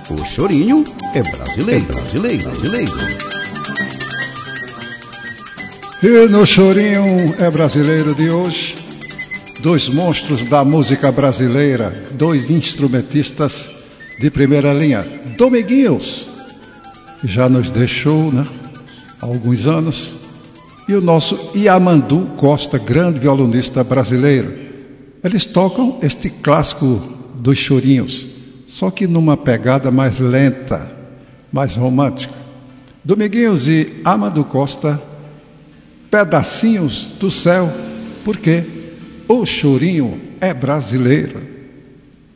O chorinho é brasileiro, brasileiro, brasileiro. E no chorinho é brasileiro de hoje, dois monstros da música brasileira, dois instrumentistas de primeira linha. Dominguinhos, que já nos deixou, né, há alguns anos, e o nosso Yamandu Costa, grande violonista brasileiro. Eles tocam este clássico dos chorinhos, só que numa pegada mais lenta, mais romântica. Dominguinhos e Yamandu Costa, pedacinhos do céu, porque o chorinho é brasileiro.